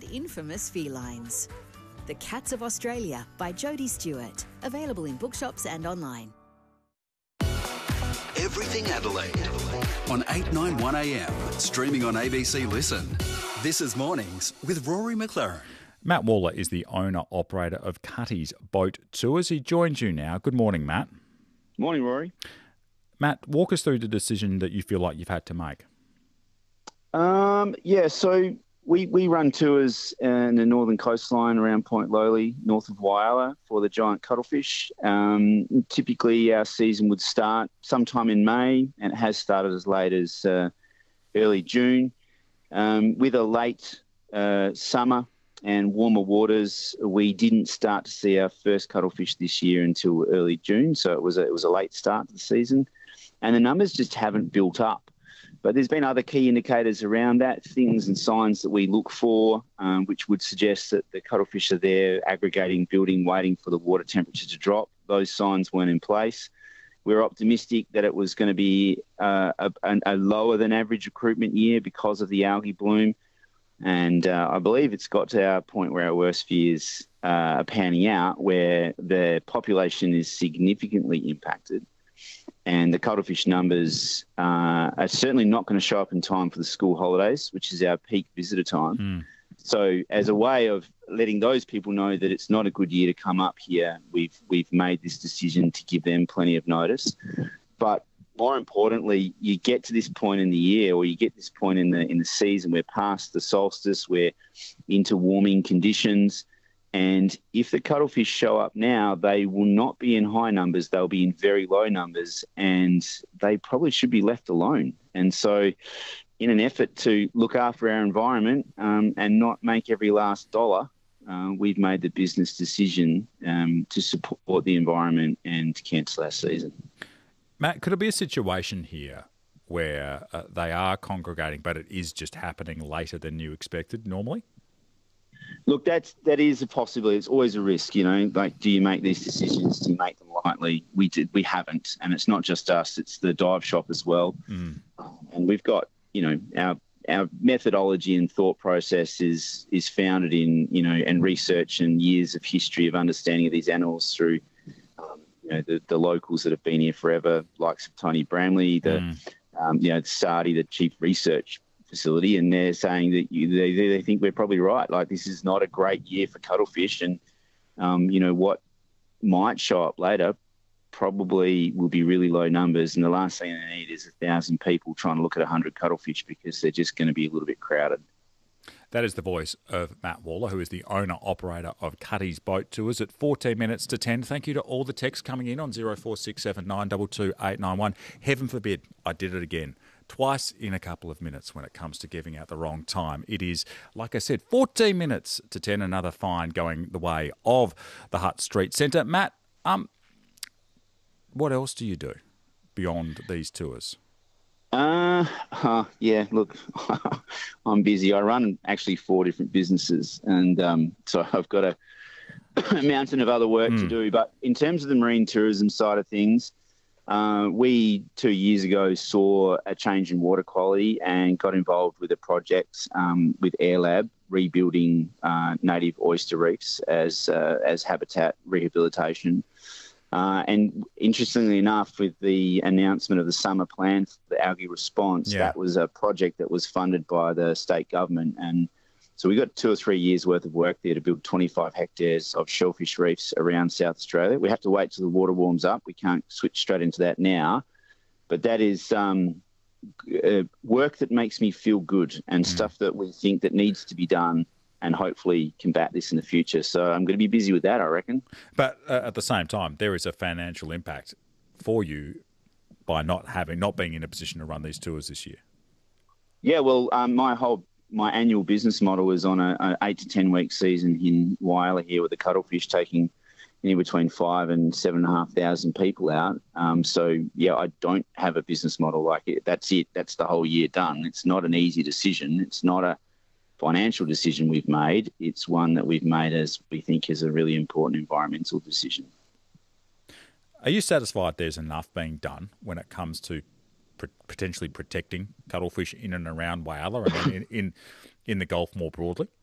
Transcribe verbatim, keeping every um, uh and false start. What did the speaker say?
infamous felines. The Cats of Australia by Jodie Stewart. Available in bookshops and online. Everything Adelaide on eight ninety-one A M, streaming on A B C Listen. This is Mornings with Rory McLaren. Matt Waller is the owner-operator of Cutty's Boat Tours. He joins you now. Good morning, Matt. Morning, Rory. Matt, walk us through the decision that you feel like you've had to make. Um, yeah, so we, we run tours in the northern coastline around Point Lowly, north of Whyalla, for the giant cuttlefish. Um, typically, our season would start sometime in May, and it has started as late as uh, early June. Um, with a late uh, summer and warmer waters, we didn't start to see our first cuttlefish this year until early June, so it was a, it was a late start to the season. And the numbers just haven't built up. But there's been other key indicators around that, things and signs that we look for, um, which would suggest that the cuttlefish are there aggregating, building, waiting for the water temperature to drop. Those signs weren't in place. We were optimistic that it was going to be uh, a, a lower than average recruitment year because of the algae bloom. And uh, I believe it's got to our point where our worst fears uh, are panning out, where the population is significantly impacted. And the cuttlefish numbers uh, are certainly not going to show up in time for the school holidays, which is our peak visitor time. Mm. So as a way of letting those people know that it's not a good year to come up here, we've we've made this decision to give them plenty of notice. But more importantly, you get to this point in the year, or you get this point in the in the season, we're past the solstice, we're into warming conditions. And if the cuttlefish show up now, they will not be in high numbers. They'll be in very low numbers, and they probably should be left alone. And so in an effort to look after our environment um, and not make every last dollar, uh, we've made the business decision um, to support the environment and to cancel our season. Matt, could it be a situation here where uh, they are congregating, but it is just happening later than you expected normally? Look, that's, that is a possibility. It's always a risk, you know, like, do you make these decisions? Do you make them lightly? We did, we haven't. And it's not just us, it's the dive shop as well. Mm. And we've got, you know, our our methodology and thought process is is founded in, you know, and research and years of history of understanding of these animals through, um, you know, the, the locals that have been here forever, like Tony Bramley, the, mm. um, you know, Sardi, the chief research facility, and they're saying that you, they, they think we're probably right. Like, this is not a great year for cuttlefish, and um, you know what might show up later probably will be really low numbers, and the last thing they need is a thousand people trying to look at a hundred cuttlefish, because they're just going to be a little bit crowded. That is the voice of Matt Waller, who is the owner-operator of Cutty's Boat Tours at fourteen minutes to ten. Thank you to all the texts coming in on zero four six seven nine two two eight nine one. Heaven forbid I did it again. Twice in a couple of minutes when it comes to giving out the wrong time. It is, like I said, fourteen minutes to ten, another fine going the way of the Hutt Street Centre. Matt, um, what else do you do beyond these tours? Uh, uh yeah, look, I'm busy. I run actually four different businesses, and um, so I've got a, a mountain of other work mm. to do. But in terms of the marine tourism side of things, Uh, we, two years ago, saw a change in water quality and got involved with a project um, with Airlab, rebuilding uh, native oyster reefs as uh, as habitat rehabilitation. Uh, and interestingly enough, with the announcement of the summer plan for the algae response, yeah. that was a project that was funded by the state government. And so we got two or three years' worth of work there to build twenty-five hectares of shellfish reefs around South Australia. We have to wait till the water warms up. We can't switch straight into that now. But that is um, uh, work that makes me feel good, and mm. stuff that we think that needs to be done, and hopefully combat this in the future. So I'm going to be busy with that, I reckon. But uh, at the same time, there is a financial impact for you by not having, not being in a position to run these tours this year. Yeah, well, um, my whole my annual business model is on an eight to ten week season in Whyalla here, with the cuttlefish taking anywhere between five and seven and a half thousand people out. Um, so yeah, I don't have a business model like it. That's it. That's the whole year done. It's not an easy decision. It's not a financial decision we've made. It's one that we've made as we think is a really important environmental decision. Are you satisfied there's enough being done when it comes to potentially protecting cuttlefish in and around Whyalla and in, in in the Gulf more broadly?